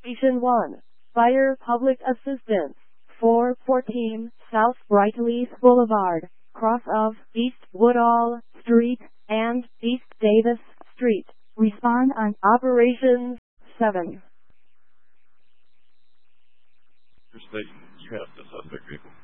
Station 1. Fire Public Assistance. 414 South Brightleaf Boulevard, cross of East Woodall Street and East Davis Street. Respond on Operations 7. Station, you have the suspect vehicle.